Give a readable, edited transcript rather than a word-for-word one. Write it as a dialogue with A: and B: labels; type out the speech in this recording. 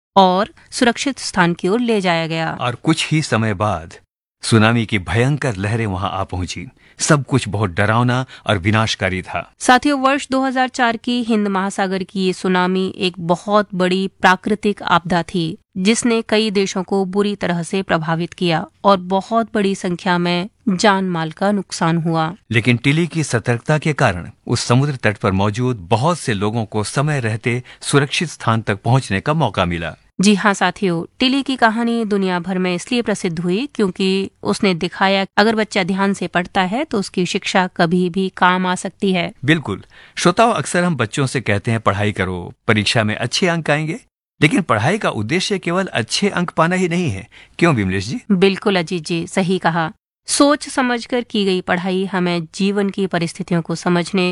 A: और सुरक्षित स्थान की ओर ले जाया गया।
B: और कुछ ही समय बाद सुनामी की भयंकर लहरें वहां आ पहुंची। सब कुछ बहुत डरावना और विनाशकारी था।
A: साथियों, वर्ष 2004 की हिंद महासागर की ये सुनामी एक बहुत बड़ी प्राकृतिक आपदा थी जिसने कई देशों को बुरी तरह से प्रभावित किया और बहुत बड़ी संख्या में जान माल का नुकसान हुआ।
B: लेकिन टिली की सतर्कता के कारण उस समुद्र तट पर मौजूद बहुत से लोगों को समय रहते सुरक्षित स्थान तक पहुंचने का मौका मिला।
A: जी हाँ साथियों, टिली की कहानी दुनिया भर में इसलिए प्रसिद्ध हुई क्योंकि उसने दिखाया अगर बच्चा ध्यान से पढ़ता है तो उसकी शिक्षा कभी भी काम आ सकती है।
B: बिल्कुल। श्रोताओं, अक्सर हम बच्चों से कहते हैं पढ़ाई करो, परीक्षा में अच्छे अंक आएंगे। लेकिन पढ़ाई का उद्देश्य केवल अच्छे अंक पाना ही नहीं है, क्यों विमलेश जी?
A: बिल्कुल अजीत जी, सही कहा। सोच समझकर की गई पढ़ाई हमें जीवन की परिस्थितियों को समझने